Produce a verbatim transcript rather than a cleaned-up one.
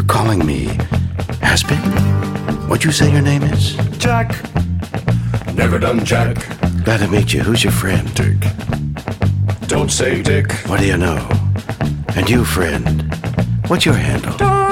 calling me Has-Been? What'd you say your name is? Jack. Never done Jack. Glad to meet you. Who's your friend? Dick. Don't say Dick. What do you know? And you, friend, what's your handle?